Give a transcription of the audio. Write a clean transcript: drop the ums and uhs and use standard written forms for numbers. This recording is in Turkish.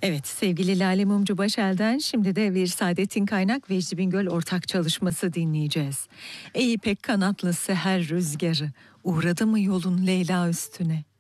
Evet, sevgili Lale Mumcu Başel'den şimdi de bir Saadettin Kaynak Vecdi Bingöl ortak çalışması dinleyeceğiz. Ey ipek kanatlı seher rüzgarı, uğradı mı yolun Leyla üstüne?